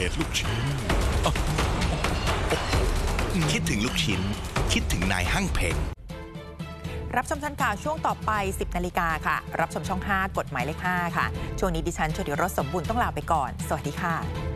ตลูกชิ้นคิดถึงลูกชิ้นคิดถึงนายหั่งเพ็งรับชมทันข่าวช่วงต่อไป 10 นาฬิกาค่ะรับชมช่อง 5 กฎหมายเลข 5 ค่ะช่วงนี้ดิฉันชล รสสมบูรณ์ต้องลาไปก่อนสวัสดีค่ะ